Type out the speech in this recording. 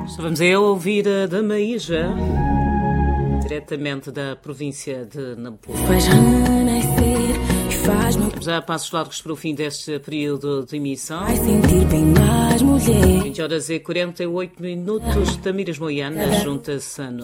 Estávamos a ouvir a Damaíja, diretamente da província de Nampula. Estamos a passos largos para o fim deste período de emissão. 20 horas e 48 minutos. Tamires Moiana junta-se a nós.